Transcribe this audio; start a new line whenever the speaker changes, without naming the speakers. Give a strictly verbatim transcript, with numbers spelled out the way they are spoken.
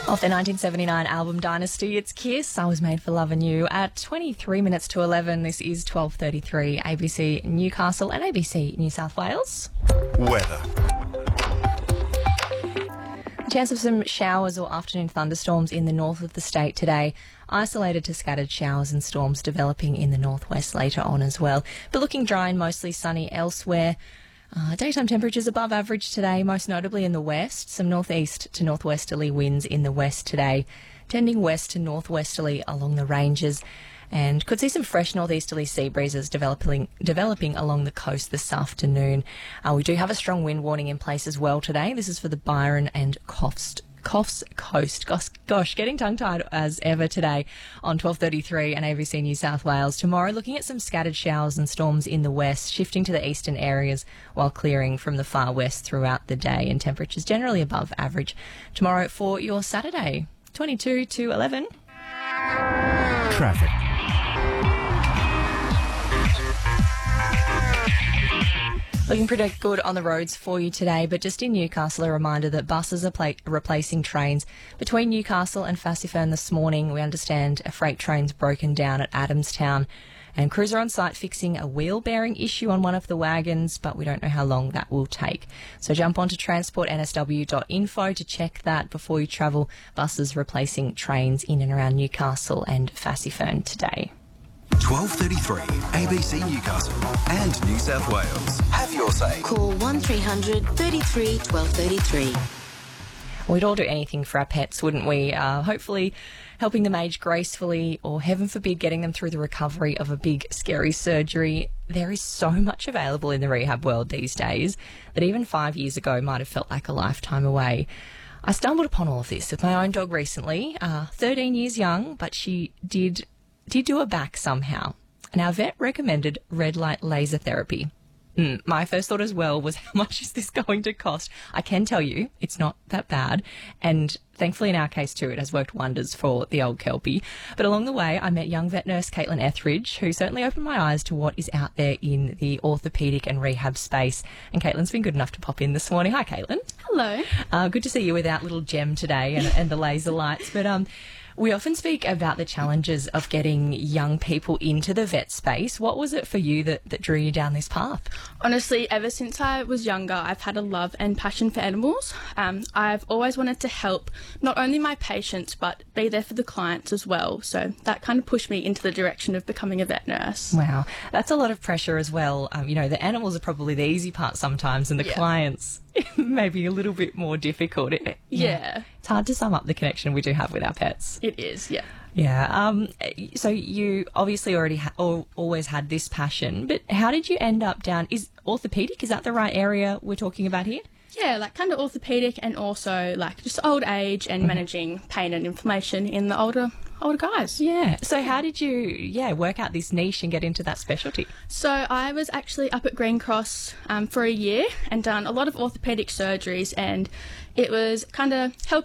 Off their nineteen seventy-nine album Dynasty, it's Kiss, I Was Made for Loving You. At twenty-three minutes to eleven, this is twelve thirty-three, A B C Newcastle and A B C New South Wales.
Weather.
Chance of some showers or afternoon thunderstorms in the north of the state today. Isolated to scattered showers and storms developing in the northwest later on as well. But looking dry and mostly sunny elsewhere. Uh, daytime temperatures above average today, most notably in the west. Some northeast to northwesterly winds in the west today, tending west to northwesterly along the ranges, and could see some fresh northeasterly sea breezes developing developing along the coast this afternoon. Uh, we do have a strong wind warning in place as well today. This is for the Byron and Coffs Coffs Coast. Gosh, gosh, getting tongue-tied as ever today on twelve thirty-three and A B C New South Wales. Tomorrow, looking at some scattered showers and storms in the west, shifting to the eastern areas while clearing from the far west throughout the day, and temperatures generally above average. Tomorrow for your Saturday, twenty-two to eleven.
Traffic.
Looking pretty good on the roads for you today, but just in Newcastle, a reminder that buses are pla- replacing trains between Newcastle and Fassifern this morning. We understand a freight train's broken down at Adamstown, and crews are on site fixing a wheel bearing issue on one of the wagons, but we don't know how long that will take. So jump onto transport n s w dot info to check that before you travel. Buses replacing trains in and around Newcastle and Fassifern today.
twelve thirty-three, A B C Newcastle and New South Wales. Have your say.
Call one three hundred thirty-three twelve thirty-three.
We'd all do anything for our pets, wouldn't we? Uh, hopefully helping them age gracefully, or heaven forbid getting them through the recovery of a big scary surgery. There is so much available in the rehab world these days that even five years ago might have felt like a lifetime away. I stumbled upon all of this with my own dog recently, uh, thirteen years young, but she did did do a back somehow, and our vet recommended red light laser therapy. Mm, my first thought as well was, how much is this going to cost? I can tell you it's not that bad, and thankfully in our case too, it has worked wonders for the old Kelpie. But along the way, I met young vet nurse Caitlin Etheridge, who certainly opened my eyes to what is out there in the orthopaedic and rehab space. And Caitlin's been good enough to pop in this morning. Hi, Caitlin.
Hello.
Uh, good to see you without little Gem today and, and the laser lights. But um. We often speak about the challenges of getting young people into the vet space. What was it for you that, that drew you down this path?
Honestly, ever since I was younger, I've had a love and passion for animals. Um, I've always wanted to help not only my patients, but be there for the clients as well. So that kind of pushed me into the direction of becoming a vet nurse.
Wow, that's a lot of pressure as well. Um, you know, the animals are probably the easy part sometimes, and the
Yeah.
clients maybe a little bit more difficult. It,
Yeah.
It's hard to sum up the connection we do have with our pets.
It is, yeah.
Yeah. Um. So you obviously already ha- al- always had this passion, but how did you end up down? Is orthopedic, is that the right area we're talking about here?
Yeah, like kind of orthopaedic, and also like just old age and managing pain and inflammation in the older older guys.
Yeah. So how did you, yeah, work out this niche and get into that specialty?
So I was actually up at Green Cross um, for a year and done a lot of orthopaedic surgeries, and it was kind of helping